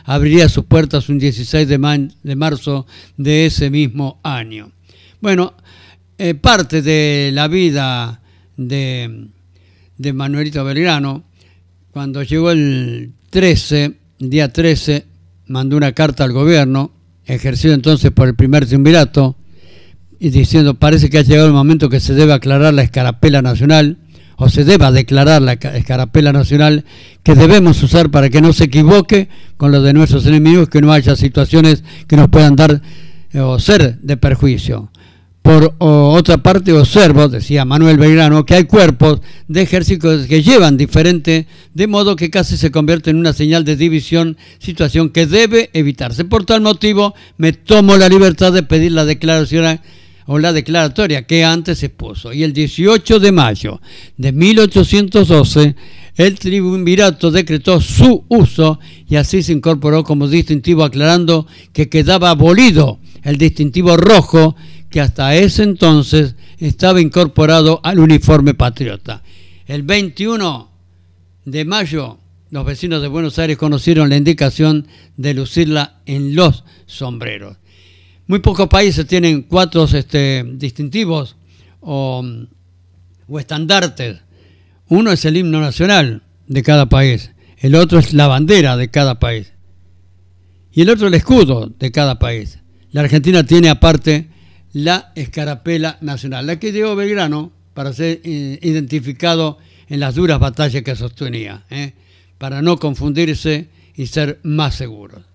abriría sus puertas un 16 de marzo de ese mismo año. Bueno, parte de la vida de Manuelito Belgrano, cuando llegó el día 13, mandó una carta al gobierno, ejercido entonces por el primer triunvirato, y diciendo: parece que ha llegado el momento que se debe aclarar la escarapela nacional, o se deba declarar la escarapela nacional que debemos usar para que no se equivoque con lo de nuestros enemigos, que no haya situaciones que nos puedan dar o ser de perjuicio. Por otra parte, observo, decía Manuel Belgrano, que hay cuerpos de ejércitos que llevan diferente, de modo que casi se convierte en una señal de división, situación que debe evitarse. Por tal motivo, me tomo la libertad de pedir la declaración o la declaratoria que antes se puso. Y el 18 de mayo de 1812, el triunvirato decretó su uso y así se incorporó como distintivo, aclarando que quedaba abolido el distintivo rojo que hasta ese entonces estaba incorporado al uniforme patriota. El 21 de mayo, los vecinos de Buenos Aires conocieron la indicación de lucirla en los sombreros. Muy pocos países tienen 4 distintivos o estandartes. Uno es el himno nacional de cada país, el otro es la bandera de cada país y el otro el escudo de cada país. La Argentina tiene aparte la escarapela nacional, la que dio Belgrano para ser identificado en las duras batallas que sostenía, para no confundirse y ser más seguros.